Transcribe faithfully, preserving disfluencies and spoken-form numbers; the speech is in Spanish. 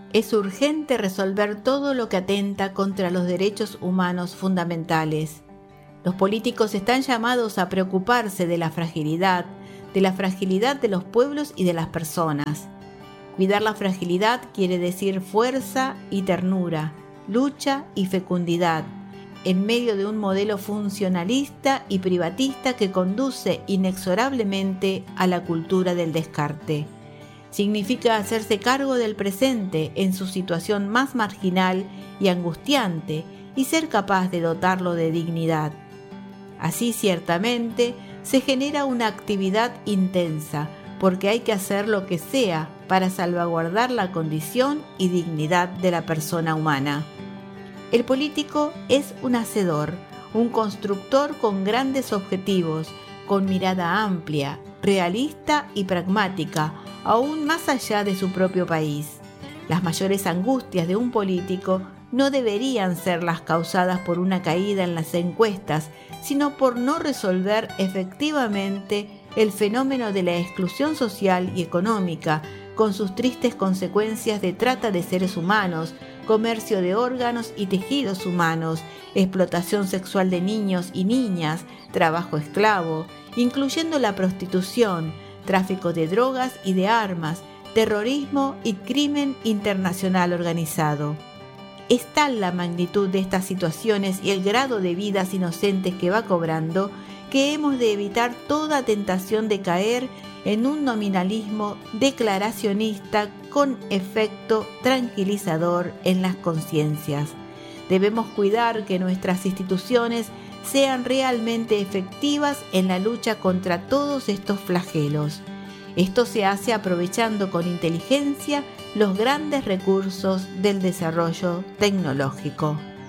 Es urgente resolver todo lo que atenta contra los derechos humanos fundamentales. Los políticos están llamados a preocuparse de la fragilidad, de la fragilidad de los pueblos y de las personas. Cuidar la fragilidad quiere decir fuerza y ternura, lucha y fecundidad, en medio de un modelo funcionalista y privatista que conduce inexorablemente a la cultura del descarte. Significa hacerse cargo del presente en su situación más marginal y angustiante y ser capaz de dotarlo de dignidad. Así, ciertamente, se genera una actividad intensa, porque hay que hacer lo que sea para salvaguardar la condición y dignidad de la persona humana. El político es un hacedor, un constructor con grandes objetivos, con mirada amplia, realista y pragmática, aún más allá de su propio país. Las mayores angustias de un político no deberían ser las causadas por una caída en las encuestas, sino por no resolver efectivamente el fenómeno de la exclusión social y económica, con sus tristes consecuencias de trata de seres humanos, comercio de órganos y tejidos humanos, explotación sexual de niños y niñas, trabajo esclavo, incluyendo la prostitución, tráfico de drogas y de armas, terrorismo y crimen internacional organizado. Es tal la magnitud de estas situaciones y el grado de vidas inocentes que va cobrando que hemos de evitar toda tentación de caer en un nominalismo declaracionista con efecto tranquilizador en las conciencias. Debemos cuidar que nuestras instituciones sean realmente efectivas en la lucha contra todos estos flagelos. Esto se hace aprovechando con inteligencia los grandes recursos del desarrollo tecnológico.